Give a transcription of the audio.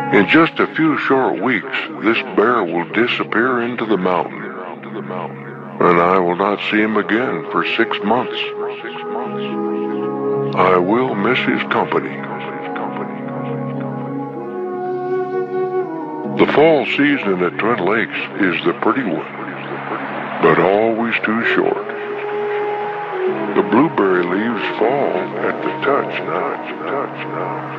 In just a few short weeks, this bear will disappear into the mountain, and I will not see him again for 6 months. I will miss his company. The fall season at Twin Lakes is the pretty one, but always too short. The blueberry leaves fall at the touch now.